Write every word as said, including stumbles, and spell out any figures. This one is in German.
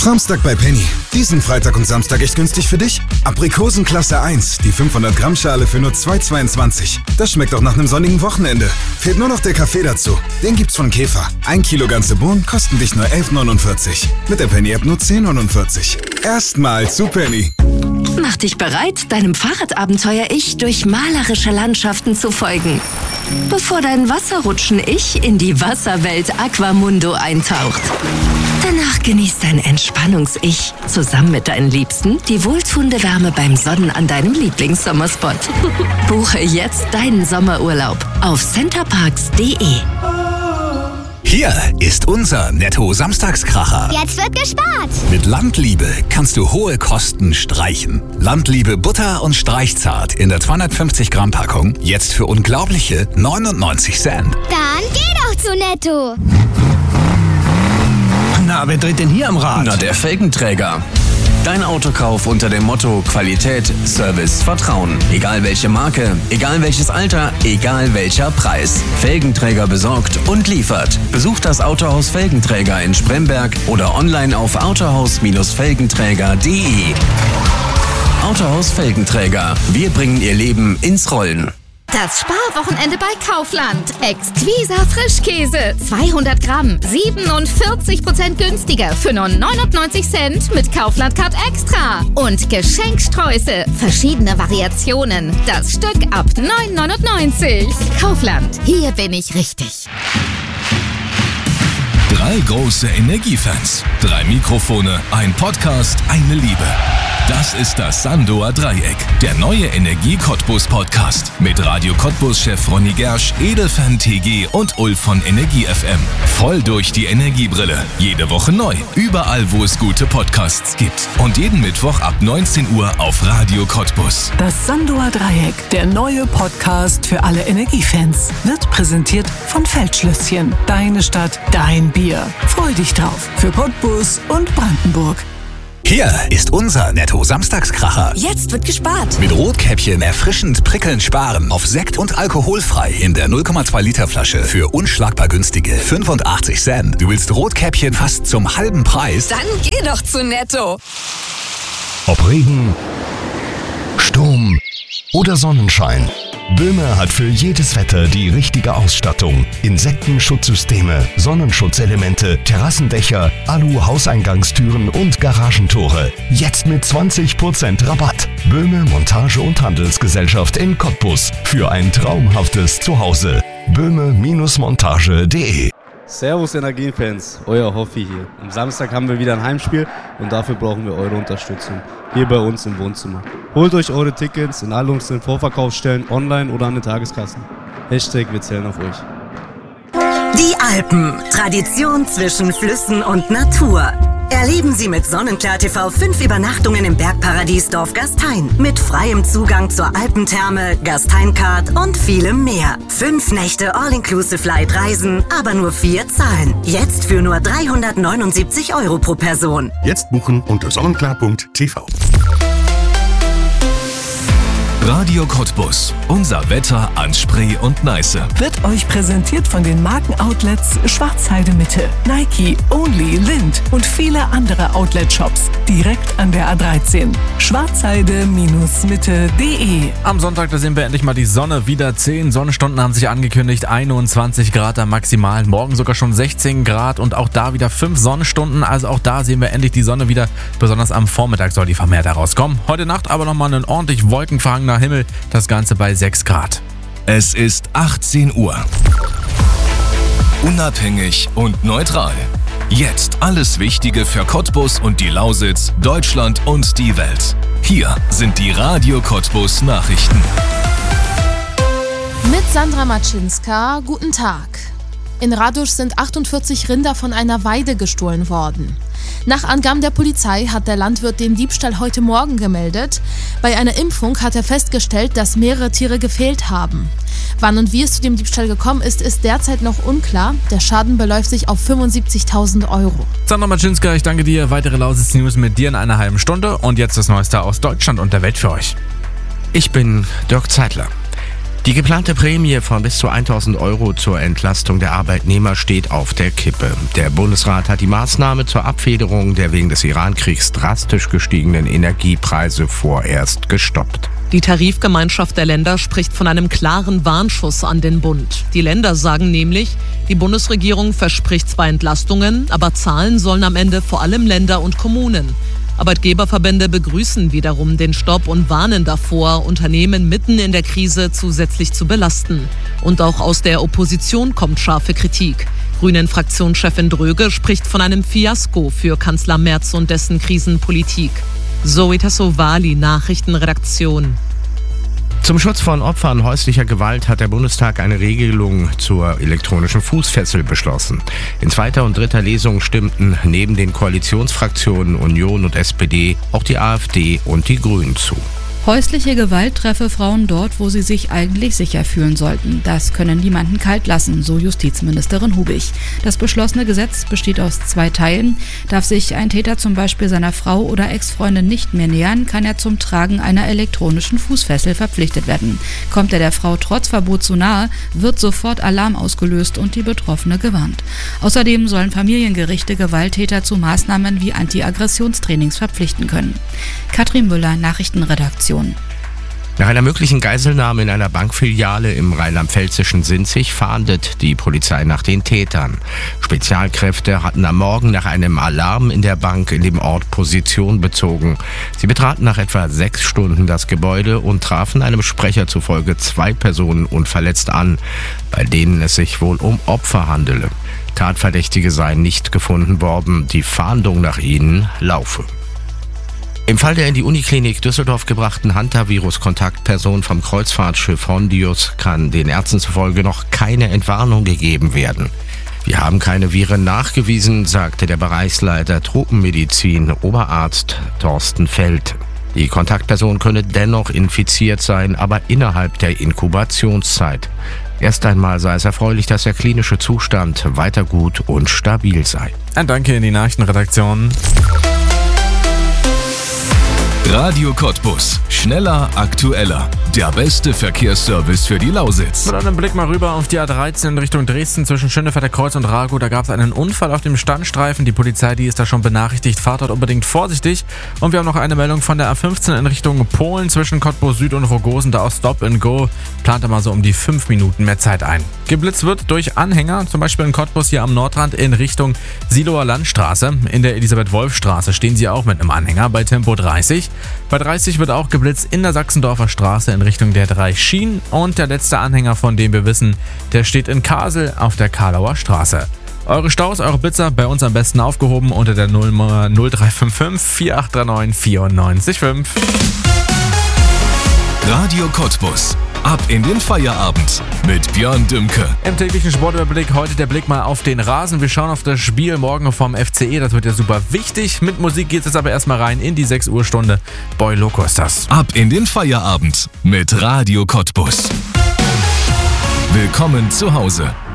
Samstag bei Penny. Diesen Freitag und Samstag echt günstig für dich? Aprikosen Klasse eins, die fünfhundert Gramm Schale für nur zwei Euro zweiundzwanzig. Das schmeckt auch nach einem sonnigen Wochenende. Fehlt nur noch der Kaffee dazu. Den gibt's von Käfer. Ein Kilo ganze Bohnen kosten dich nur elf Euro neunundvierzig. Mit der Penny-App nur zehn Euro neunundvierzig. Erstmal zu Penny. Mach dich bereit, deinem Fahrradabenteuer-Ich durch malerische Landschaften zu folgen. Bevor dein Wasserrutschen-Ich in die Wasserwelt Aquamundo eintaucht. Danach genießt dein Entspannungs-Ich zusammen mit deinen Liebsten die wohltuende Wärme beim Sonnen an deinem Lieblingssommerspot. Buche jetzt deinen Sommerurlaub auf centerparks punkt de. Hier ist unser Netto-Samstagskracher. Jetzt wird gespart. Mit Landliebe kannst du hohe Kosten streichen. Landliebe Butter und Streichzart in der zweihundertfünfzig Gramm Packung jetzt für unglaubliche neunundneunzig Cent. Dann geh doch zu Netto. Na, wer dreht denn hier am Rad? Na, der Felgenträger. Dein Autokauf unter dem Motto Qualität, Service, Vertrauen. Egal welche Marke, egal welches Alter, egal welcher Preis. Felgenträger besorgt und liefert. Besucht das Autohaus Felgenträger in Spremberg oder online auf autohaus Felgenträger punkt de. Autohaus Felgenträger. Wir bringen Ihr Leben ins Rollen. Das Sparwochenende bei Kaufland. Exquisa Frischkäse. zweihundert Gramm. siebenundvierzig Prozent günstiger für nur neunundneunzig Cent mit Kaufland Card Extra. Und Geschenksträuße. Verschiedene Variationen. Das Stück ab neun neunundneunzig. Kaufland. Hier bin ich richtig. Drei große Energiefans. Drei Mikrofone, ein Podcast, eine Liebe. Das ist das Sandoer Dreieck, der neue Energie-Cottbus-Podcast mit Radio Cottbus-Chef Ronny Gersch, Edelfan T G und Ulf von Energie F M. Voll durch die Energiebrille. Jede Woche neu, überall wo es gute Podcasts gibt. Und jeden Mittwoch ab neunzehn Uhr auf Radio Cottbus. Das Sandoer Dreieck, der neue Podcast für alle Energiefans, wird präsentiert von Feldschlösschen. Deine Stadt, dein Bier. Freu dich drauf für Cottbus und Brandenburg. Hier ist unser Netto-Samstagskracher. Jetzt wird gespart. Mit Rotkäppchen erfrischend prickelnd sparen auf Sekt und alkoholfrei in der null Komma zwei Liter Flasche für unschlagbar günstige fünfundachtzig Cent. Du willst Rotkäppchen fast zum halben Preis? Dann geh doch zu Netto. Ob Regen, Sturm oder Sonnenschein. Böhme hat für jedes Wetter die richtige Ausstattung. Insektenschutzsysteme, Sonnenschutzelemente, Terrassendächer, Alu-Hauseingangstüren und Garagentore. Jetzt mit zwanzig Prozent Rabatt. Böhme Montage- und Handelsgesellschaft in Cottbus. Für ein traumhaftes Zuhause. böhme Montage punkt de. Servus Energiefans, euer Hoffi hier. Am Samstag haben wir wieder ein Heimspiel und dafür brauchen wir eure Unterstützung. Hier bei uns im Wohnzimmer. Holt euch eure Tickets in all unseren Vorverkaufsstellen, online oder an den Tageskassen. Hashtag wir zählen auf euch. Die Alpen. Tradition zwischen Flüssen und Natur. Erleben Sie mit Sonnenklar T V fünf Übernachtungen im Bergparadies Dorf Gastein. Mit freiem Zugang zur Alpentherme, Gastein-Card und vielem mehr. Fünf Nächte All-Inclusive-Flight-Reisen, aber nur vier zahlen. Jetzt für nur dreihundertneunundsiebzig Euro pro Person. Jetzt buchen unter sonnenklar punkt t v. Radio Cottbus. Unser Wetter an Spree und Neiße. Wird euch präsentiert von den Markenoutlets Schwarzheide Mitte, Nike, Only, Lind und viele andere Outlet-Shops. Direkt an der A dreizehn. schwarzheide Mitte punkt de. Am Sonntag, da sehen wir endlich mal die Sonne wieder. zehn Sonnenstunden haben sich angekündigt, einundzwanzig Grad am Maximalen. Morgen sogar schon sechzehn Grad und auch da wieder fünf Sonnenstunden. Also auch da sehen wir endlich die Sonne wieder. Besonders am Vormittag soll die vermehrt herauskommen. Heute Nacht aber nochmal ein ordentlich wolkenverhangener Himmel. Das Ganze bei sechs Grad. Es ist achtzehn Uhr. Unabhängig und neutral. Jetzt alles Wichtige für Cottbus und die Lausitz, Deutschland und die Welt. Hier sind die Radio Cottbus Nachrichten. Mit Sandra Maczynska, guten Tag. In Radusch sind achtundvierzig Rinder von einer Weide gestohlen worden. Nach Angaben der Polizei hat der Landwirt den Diebstahl heute Morgen gemeldet. Bei einer Impfung hat er festgestellt, dass mehrere Tiere gefehlt haben. Wann und wie es zu dem Diebstahl gekommen ist, ist derzeit noch unklar. Der Schaden beläuft sich auf fünfundsiebzigtausend Euro. Sandra Maczynska, ich danke dir. Weitere Lausitz News mit dir in einer halben Stunde. Und jetzt das Neueste aus Deutschland und der Welt für euch. Ich bin Dirk Zeitler. Die geplante Prämie von bis zu tausend Euro zur Entlastung der Arbeitnehmer steht auf der Kippe. Der Bundesrat hat die Maßnahme zur Abfederung der wegen des Iran-Kriegs drastisch gestiegenen Energiepreise vorerst gestoppt. Die Tarifgemeinschaft der Länder spricht von einem klaren Warnschuss an den Bund. Die Länder sagen nämlich, die Bundesregierung verspricht zwar Entlastungen, aber zahlen sollen am Ende vor allem Länder und Kommunen. Arbeitgeberverbände begrüßen wiederum den Stopp und warnen davor, Unternehmen mitten in der Krise zusätzlich zu belasten. Und auch aus der Opposition kommt scharfe Kritik. Grünen-Fraktionschefin Dröge spricht von einem Fiasko für Kanzler Merz und dessen Krisenpolitik. Zoe Tassovali, Nachrichtenredaktion. Zum Schutz von Opfern häuslicher Gewalt hat der Bundestag eine Regelung zur elektronischen Fußfessel beschlossen. In zweiter und dritter Lesung stimmten neben den Koalitionsfraktionen Union und S P D auch die AfD und die Grünen zu. Häusliche Gewalt treffe Frauen dort, wo sie sich eigentlich sicher fühlen sollten. Das können niemanden kalt lassen, so Justizministerin Hubig. Das beschlossene Gesetz besteht aus zwei Teilen. Darf sich ein Täter zum Beispiel seiner Frau oder Ex-Freundin nicht mehr nähern, kann er zum Tragen einer elektronischen Fußfessel verpflichtet werden. Kommt er der Frau trotz Verbot zu nahe, wird sofort Alarm ausgelöst und die Betroffene gewarnt. Außerdem sollen Familiengerichte Gewalttäter zu Maßnahmen wie Anti-Aggressionstrainings verpflichten können. Katrin Müller, Nachrichtenredaktion. Nach einer möglichen Geiselnahme in einer Bankfiliale im rheinland-pfälzischen Sinzig fahndet die Polizei nach den Tätern. Spezialkräfte hatten am Morgen nach einem Alarm in der Bank in dem Ort Position bezogen. Sie betraten nach etwa sechs Stunden das Gebäude und trafen einem Sprecher zufolge zwei Personen unverletzt an, bei denen es sich wohl um Opfer handele. Tatverdächtige seien nicht gefunden worden, die Fahndung nach ihnen laufe. Im Fall der in die Uniklinik Düsseldorf gebrachten Hantavirus-Kontaktperson vom Kreuzfahrtschiff Hondius kann den Ärzten zufolge noch keine Entwarnung gegeben werden. Wir haben keine Viren nachgewiesen, sagte der Bereichsleiter Tropenmedizin, Oberarzt Thorsten Feld. Die Kontaktperson könne dennoch infiziert sein, aber innerhalb der Inkubationszeit. Erst einmal sei es erfreulich, dass der klinische Zustand weiter gut und stabil sei. Ein Danke in die Nachrichtenredaktion. Radio Cottbus. Schneller, aktueller. Der beste Verkehrsservice für die Lausitz. Mit einem Blick mal rüber auf die A dreizehn in Richtung Dresden zwischen Schönefelder Kreuz und Ragow. Da gab es einen Unfall auf dem Standstreifen. Die Polizei, die ist da schon benachrichtigt. Fahrt dort unbedingt vorsichtig. Und wir haben noch eine Meldung von der A fünfzehn in Richtung Polen zwischen Cottbus Süd und Rogosen. Da aus Stop and Go. Plant da mal so um die fünf Minuten mehr Zeit ein. Geblitzt wird durch Anhänger, zum Beispiel in Cottbus hier am Nordrand in Richtung Siloer Landstraße. In der Elisabeth-Wolf-Straße stehen sie auch mit einem Anhänger bei Tempo dreißig. Bei dreißig wird auch geblitzt in der Sachsendorfer Straße in Richtung der drei Schienen. Und der letzte Anhänger, von dem wir wissen, der steht in Kassel auf der Karlauer Straße. Eure Staus, eure Blitzer bei uns am besten aufgehoben unter der null drei fünf fünf vier acht drei neun vier neun fünf. Radio Cottbus. Ab in den Feierabend mit Björn Dümke. Im täglichen Sportüberblick heute der Blick mal auf den Rasen. Wir schauen auf das Spiel morgen vom F C E. Das wird ja super wichtig. Mit Musik geht es jetzt aber erstmal rein in die sechs Uhr Stunde. Boy Loco ist das. Ab in den Feierabend mit Radio Cottbus. Willkommen zu Hause.